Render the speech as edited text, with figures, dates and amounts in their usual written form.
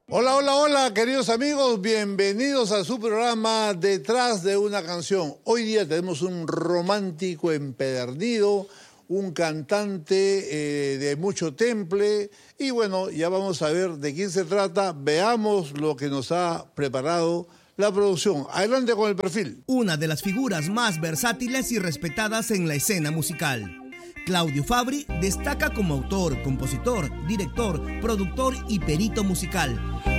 Hola, hola, hola, queridos amigos, bienvenidos a su programa Detrás de una canción. Hoy día tenemos un romántico empedernido, un cantante de mucho temple y bueno, ya vamos a ver de quién se trata. Veamos lo que nos ha preparado la producción. Adelante con el perfil. Una de las figuras más versátiles y respetadas en la escena musical. Claudio Fabri destaca como autor, compositor, director, productor y perito musical.